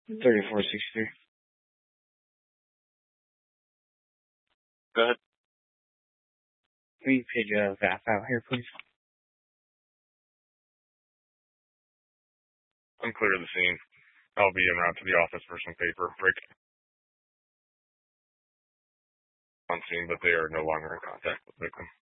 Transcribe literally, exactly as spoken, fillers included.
thirty-four sixty-three. Go ahead. Can you page uh, V A F out here, please? I'm clear of the scene. I'll be en route to the office for some paper. Break on scene, but they are no longer in contact with the victim.